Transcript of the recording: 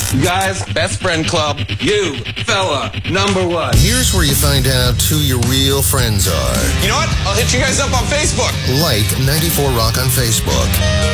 You guys, best friend club, you, fella, number one. Here's where you find out who your real friends are. You know what? I'll hit you guys up on Facebook. Like 94 Rock on Facebook.